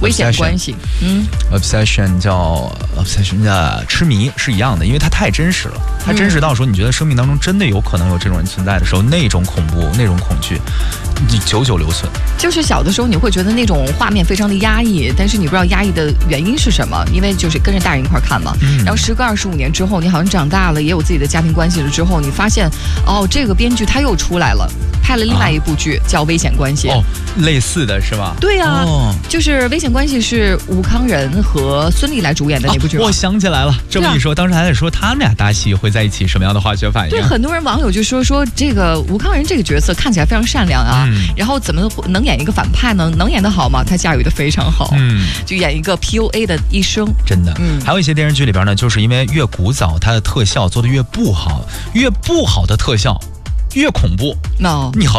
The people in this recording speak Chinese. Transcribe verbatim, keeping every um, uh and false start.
危险关系。嗯 ，obsession 叫 obsession 的痴迷是一样的，因为它太真实了，它真实到说你觉得生命当中真的有可能有这种人存在的时候，那种恐怖、那种恐惧，你久久留存。 就是小的时候你会觉得那种画面非常的压抑，但是你不知道压抑的原因是什么，因为就是跟着大人一块看嘛。嗯、然后时隔二十五年之后，你好像长大了，也有自己的家庭关系了之后，你发现哦，这个编剧他又出来了，拍了另外一部剧、啊、叫《危险关系》。 哦，类似的是吧？ 对呀、啊哦，就是《危险关系》是吴慷仁和孙俪来主演的那部剧、啊。 我想起来了，这么一说，啊、当时还在说他们俩搭戏会在一起什么样的化学反应？ 对，很多人网友就说说这个吴慷仁这个角色看起来非常善良啊，嗯、然后怎么能演一个反派呢？能演得好吗？他驾驭得非常好，嗯，就演一个 P U A 的医生， 真的。嗯，还有一些电视剧里边呢，就是因为越古早，它的特效做得越不好，越不好的特效越恐怖。 no， 你好。